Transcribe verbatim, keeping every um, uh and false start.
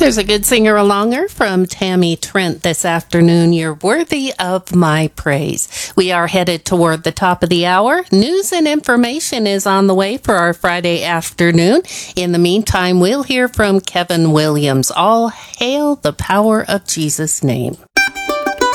There's a good singer-alonger from Tammy Trent this afternoon. You're worthy of my praise. We are headed toward the top of the hour. News and information is on the way for our Friday afternoon. In the meantime, we'll hear from Kevin Williams. All hail the power of Jesus' name.